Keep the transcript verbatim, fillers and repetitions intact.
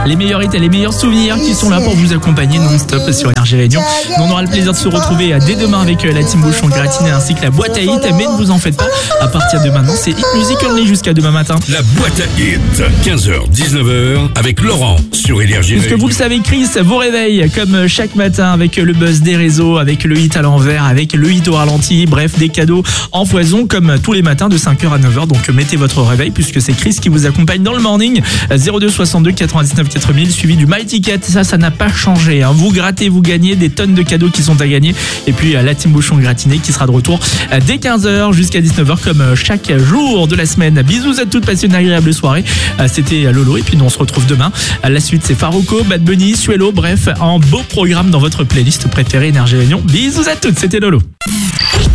Les meilleurs hits et les meilleurs souvenirs qui sont là pour vous accompagner non-stop sur Énergie Réunion. On aura le plaisir de se retrouver dès demain avec la team Bouchon Gratiné ainsi que la boîte à hits. Mais ne vous en faites pas, à partir de maintenant, c'est Hit Music Only jusqu'à demain matin. La boîte à hits, quinze heures dix-neuf heures avec Laurent sur Énergie Réunion. Puisque vous le savez, Chris vous réveille comme chaque matin avec le buzz des réseaux, avec le hit à l'envers, avec le hit au ralenti, bref, des cadeaux en foison comme tous les matins de cinq heures à neuf heures. Donc mettez votre réveil puisque c'est Chris qui vous accompagne dans le morning. zéro deux soixante-deux quatre-vingt-dix-neuf quatre mille suivi du My Ticket. Ça, ça n'a pas changé. Hein. Vous grattez, vous gagnez des tonnes de cadeaux qui sont à gagner. Et puis la team Bouchon Gratiné qui sera de retour dès quinze heures jusqu'à dix-neuf heures comme chaque jour de la semaine. Bisous à toutes, passez une agréable soirée. C'était Lolo et puis nous on se retrouve demain. La suite c'est Farruko, Bad Bunny, Suelo, bref, un beau programme dans votre playlist préférée Énergie Réunion. Bisous à toutes, c'était Lolo.